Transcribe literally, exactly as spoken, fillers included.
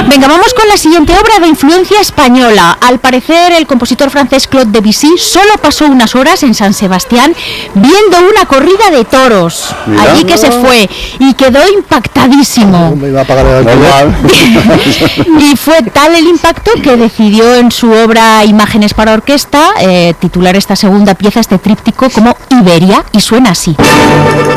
Venga, vamos con la siguiente obra de influencia española. Al parecer, el compositor francés Claude Debussy solo pasó unas horas en San Sebastián viendo una corrida de toros. Mira. Allí que se fue y quedó impactadísimo. Me iba a pagar el alquiler. Y fue tal el impacto que decidió en su obra Imágenes para orquesta eh, titular esta segunda pieza, este tríptico, como Iberia, y suena así.